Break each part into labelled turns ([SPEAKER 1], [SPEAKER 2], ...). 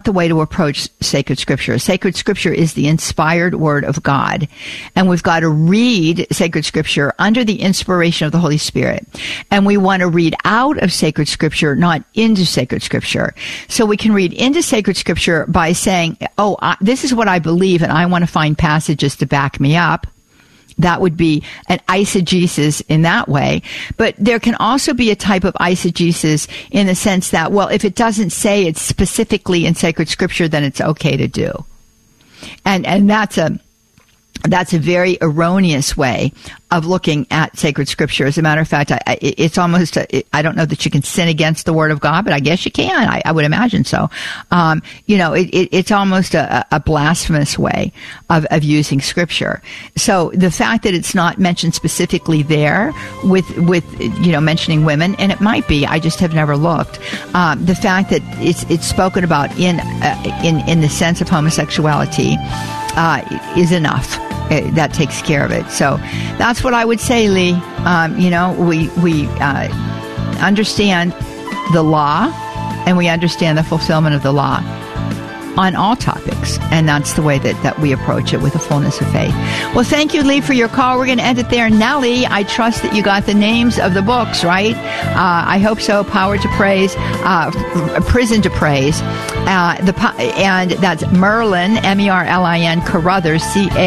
[SPEAKER 1] the way to approach sacred scripture. Sacred scripture is the inspired word of God, and we've got to read sacred scripture under the inspiration of the Holy Spirit. And we want to read out of sacred scripture, not into sacred scripture. So we can read into sacred scripture by saying, this is what I believe, and I want to find passages to back me up. That would be an eisegesis in that way. But there can also be a type of eisegesis in the sense that, well, if it doesn't say it specifically in sacred scripture, then it's okay to do. And that's a very erroneous way of looking at sacred scripture. As a matter of fact, it's almost, I don't know that you can sin against the word of God, but I guess you can. I would imagine so. It's almost a blasphemous way of using scripture. So the fact that it's not mentioned specifically there with mentioning women, and it might be, I just have never looked. The fact that it's spoken about in the sense of homosexuality, is enough. That takes care of it. So that's what I would say, Lee. We understand the law, and we understand the fulfillment of the law on all topics, and that's the way that we approach it, with the fullness of faith. Well, thank you, Lee, for your call. We're going to end it there. Now, Lee, I trust that you got the names of the books, right? I hope so. Power to Praise, Prison to Praise, and that's Merlin, Merlin, Carothers,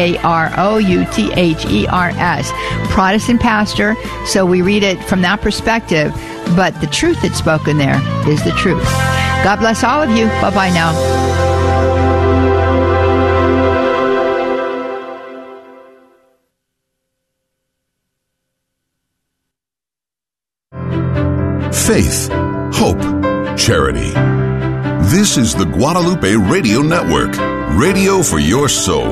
[SPEAKER 1] Carouthers, Protestant pastor. So we read it from that perspective, but the truth that's spoken there is the truth. God bless all of you. Bye-bye now.
[SPEAKER 2] Faith, hope, charity. This is the Guadalupe Radio Network, radio for your soul.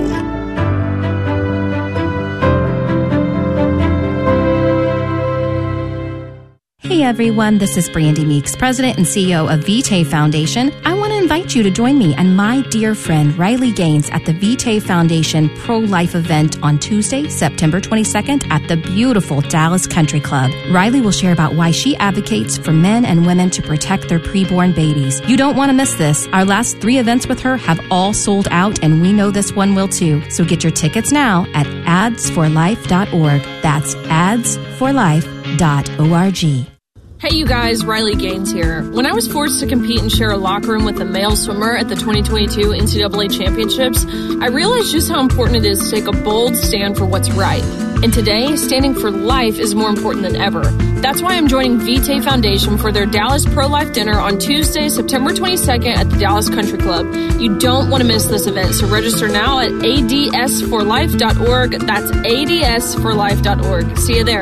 [SPEAKER 3] Hey everyone, this is Brandy Meeks, President and CEO of Vitae Foundation. I want to invite you to join me and my dear friend Riley Gaines at the Vitae Foundation Pro-Life event on Tuesday, September 22nd at the beautiful Dallas Country Club. Riley will share about why she advocates for men and women to protect their preborn babies. You don't want to miss this. Our last 3 events with her have all sold out, and we know this one will too. So get your tickets now at adsforlife.org. That's adsforlife.org.
[SPEAKER 4] Hey you guys, Riley Gaines here. When I was forced to compete and share a locker room with a male swimmer at the 2022 NCAA Championships, I realized just how important it is to take a bold stand for what's right. And today, standing for life is more important than ever. That's why I'm joining Vitae Foundation for their Dallas Pro-Life Dinner on Tuesday, September 22nd at the Dallas Country Club. You don't want to miss this event, so register now at adsforlife.org. That's adsforlife.org. See you there.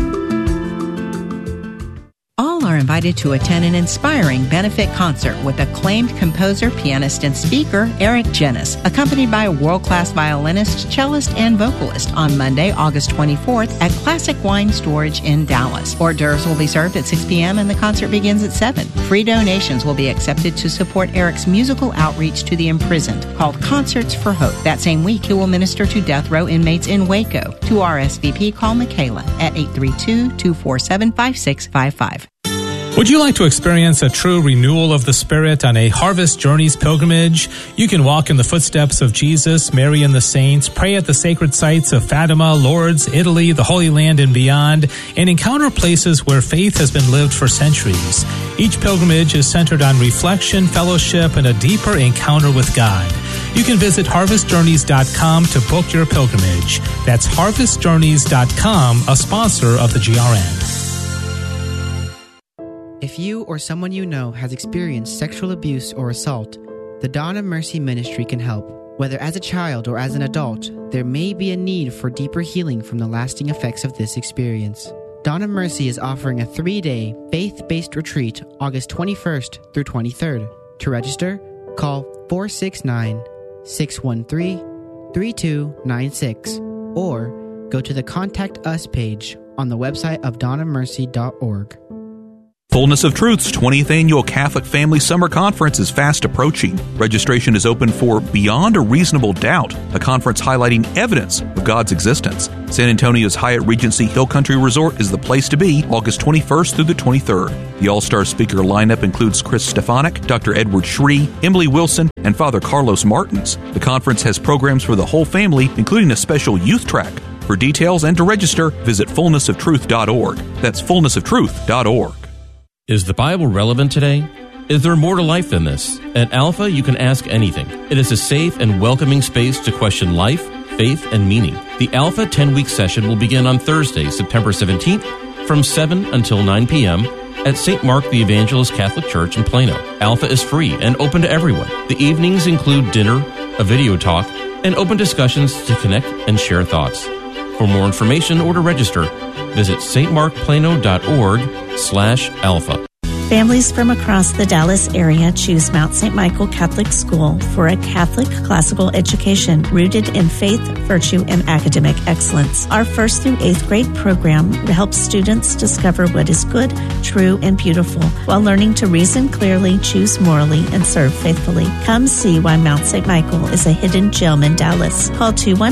[SPEAKER 5] All are invited to attend an inspiring benefit concert with acclaimed composer, pianist, and speaker Eric Genis, accompanied by a world-class violinist, cellist, and vocalist on Monday, August 24th at Classic Wine Storage in Dallas. Hors d'oeuvres will be served at 6 p.m. and the concert begins at 7. Free donations will be accepted to support Eric's musical outreach to the imprisoned, called Concerts for Hope. That same week, he will minister to death row inmates in Waco. To RSVP, call Michaela at 832-247-5655.
[SPEAKER 6] Would you like to experience a true renewal of the Spirit on a Harvest Journeys pilgrimage? You can walk in the footsteps of Jesus, Mary, and the saints, pray at the sacred sites of Fatima, Lourdes, Italy, the Holy Land, and beyond, and encounter places where faith has been lived for centuries. Each pilgrimage is centered on reflection, fellowship, and a deeper encounter with God. You can visit harvestjourneys.com to book your pilgrimage. That's harvestjourneys.com, a sponsor of the GRN.
[SPEAKER 7] If you or someone you know has experienced sexual abuse or assault, the Dawn of Mercy Ministry can help. Whether as a child or as an adult, there may be a need for deeper healing from the lasting effects of this experience. Dawn of Mercy is offering a 3-day faith-based retreat August 21st through 23rd. To register, call 469-613-3296 or go to the Contact Us page on the website of dawnofmercy.org.
[SPEAKER 8] Fullness of Truth's 20th Annual Catholic Family Summer Conference is fast approaching. Registration is open for Beyond a Reasonable Doubt, a conference highlighting evidence of God's existence. San Antonio's Hyatt Regency Hill Country Resort is the place to be August 21st through the 23rd. The all-star speaker lineup includes Chris Stefanik, Dr. Edward Shree, Emily Wilson, and Father Carlos Martins. The conference has programs for the whole family, including a special youth track. For details and to register, visit fullnessoftruth.org. That's fullnessoftruth.org.
[SPEAKER 9] Is the Bible relevant today? Is there more to life than this? At Alpha, you can ask anything. It is a safe and welcoming space to question life, faith, and meaning. The Alpha 10-week session will begin on Thursday, September 17th, from 7 until 9 p.m. at St. Mark the Evangelist Catholic Church in Plano. Alpha is free and open to everyone. The evenings include dinner, a video talk, and open discussions to connect and share thoughts. For more information or to register, visit stmarkplano.org/alpha.
[SPEAKER 10] Families from across the Dallas area choose Mount St. Michael Catholic School for a Catholic classical education rooted in faith, virtue, and academic excellence. Our 1st through 8th grade program helps students discover what is good, true, and beautiful while learning to reason clearly, choose morally, and serve faithfully. Come see why Mount St. Michael is a hidden gem in Dallas. Call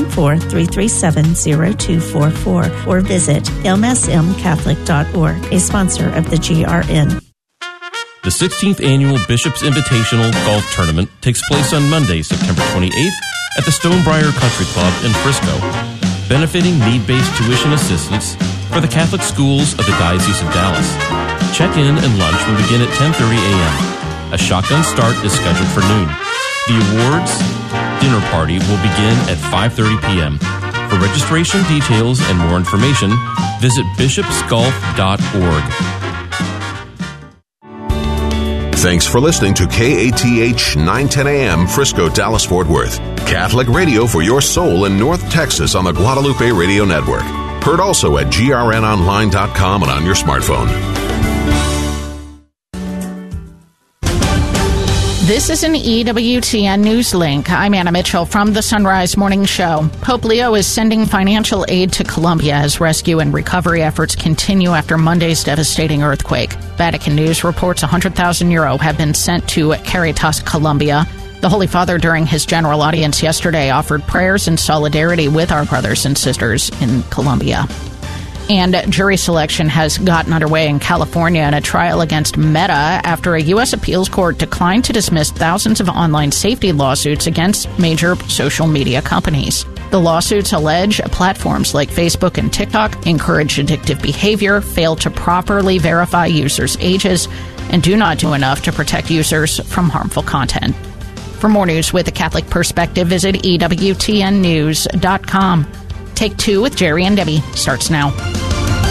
[SPEAKER 10] 214-337-0244 or visit msmcatholic.org, a sponsor of the GRN.
[SPEAKER 9] The 16th Annual Bishop's Invitational Golf Tournament takes place on Monday, September 28th at the Stonebriar Country Club in Frisco, benefiting need-based tuition assistance for the Catholic schools of the Diocese of Dallas. Check-in and lunch will begin at 10:30 a.m. A shotgun start is scheduled for noon. The awards dinner party will begin at 5:30 p.m. For registration details and more information, visit bishopsgolf.org.
[SPEAKER 2] Thanks for listening to KATH 910 AM Frisco, Dallas, Fort Worth. Catholic radio for your soul in North Texas on the Guadalupe Radio Network. Heard also at grnonline.com and on your smartphone.
[SPEAKER 11] This is an EWTN News Link. I'm Anna Mitchell from the Sunrise Morning Show. Pope Leo is sending financial aid to Colombia as rescue and recovery efforts continue after Monday's devastating earthquake. Vatican News reports €100,000 have been sent to Caritas Colombia. The Holy Father, during his general audience yesterday, offered prayers in solidarity with our brothers and sisters in Colombia. And jury selection has gotten underway in California in a trial against Meta after a U.S. appeals court declined to dismiss thousands of online safety lawsuits against major social media companies. The lawsuits allege platforms like Facebook and TikTok encourage addictive behavior, fail to properly verify users' ages, and do not do enough to protect users from harmful content. For more news with a Catholic perspective, visit EWTNnews.com. Take Two with Jerry and Debbie starts now.